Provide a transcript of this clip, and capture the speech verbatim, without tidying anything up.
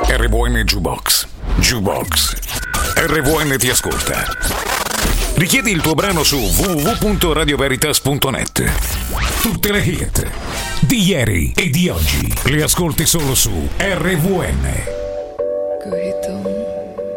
R V N Jukebox. Jukebox. R V N ti ascolta. Richiedi il tuo brano su w w w punto radio veritas punto net. Tutte le hit di ieri e di oggi le ascolti solo su R V N. Cogito.